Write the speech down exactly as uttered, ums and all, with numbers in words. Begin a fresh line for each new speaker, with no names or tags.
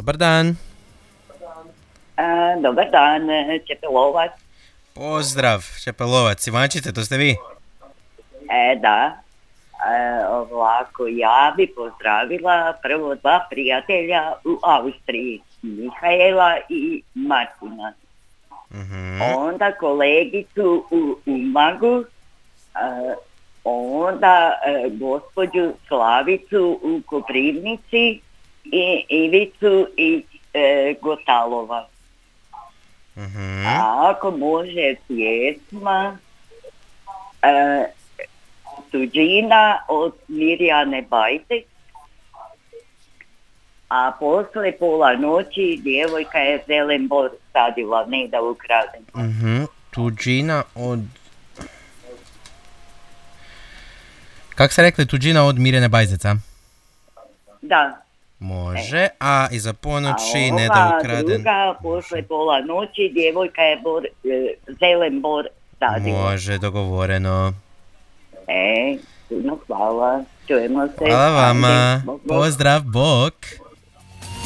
Dobar dan.
A, dobar dan, Čepelovac.
Pozdrav, Čepelovac. Ivančice, to ste vi?
E, da. E, ovako, ja bi pozdravila prvo dva prijatelja u Austriji, Mihaela i Martina.
Mhm.
Onda kolegicu u Umagu, e, onda e, gospođu Slavicu u Koprivnici i Ivicu iz e, Gotalova.
Mhm.
A ako može pjesma e, Tuđina od Mirjane Bajtek, a posle pola noći djevojka je zelen bor sadila, ne da ukradem.
Mhm. Tuđina od... Kak ste rekli, Tuđina od Mirjane Bajzeca?
Da.
Može, a iza ponoći
A
ne da
ova
ukraden...
druga, posle pola noći, djevojka je bor, e, zelen bor sadila.
Može, dogovoreno.
E, puno hvala. Čujemo se.
Hvala vama.
Ajde, bok, bok.
Pozdrav, bok.